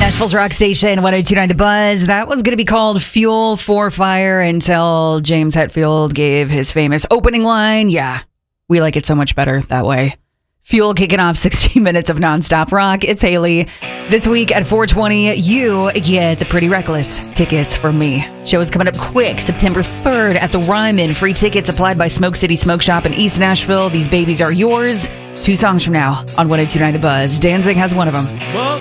Nashville's rock station, 102.9 The Buzz. That was going to be called Fuel for Fire until James Hetfield gave his famous opening line. Yeah, we like it so much better that way. Fuel kicking off 60 minutes of nonstop rock. It's Haley. This week at 4:20, you get the Pretty Reckless tickets from me. Show is coming up quick, September 3rd at the Ryman. Free tickets applied by Smoke City Smoke Shop in East Nashville. These babies are yours. 2 songs from now on 102.9 The Buzz. Danzig has one of them.